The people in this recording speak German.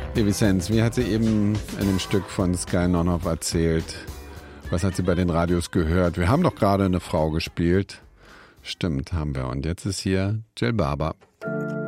Evisenz, wie hat sie eben in dem Stück von Sky Nonhoff erzählt? Was hat sie bei den Radios gehört? Wir haben doch gerade eine Frau gespielt. Stimmt, haben wir. Und jetzt ist hier Jill Barber.